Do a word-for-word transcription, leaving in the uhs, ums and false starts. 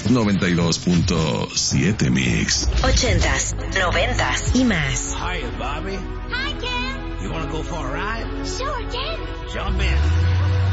noventa y dos punto siete Mix. Ochentas, noventas y más. Hiya, Bobby. Hi, Ken. You wanna go for a ride? Sure, Ken. Jump in.